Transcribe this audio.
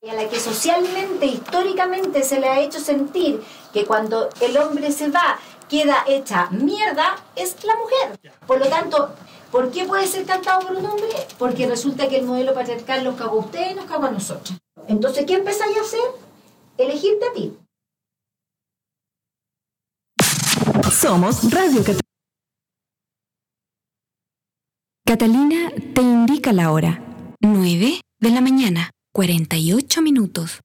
A la que socialmente, históricamente se le ha hecho sentir que cuando el hombre se va queda hecha mierda, es la mujer. Por lo tanto, ¿por qué puede ser cantado por un hombre? Porque resulta que el modelo patriarcal los cagó a ustedes y nos cagó a nosotros. Entonces, ¿qué empezáis a hacer? Elegirte a ti. Somos Radio Catalina te indica la hora. 9 de la mañana, 48 minutos.